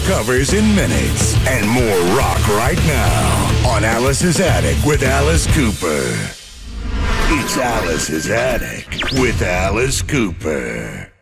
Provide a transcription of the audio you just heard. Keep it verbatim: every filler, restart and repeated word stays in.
covers in minutes, and more rock right now on Alice's Attic with Alice Cooper. It's Alice's Attic with Alice Cooper.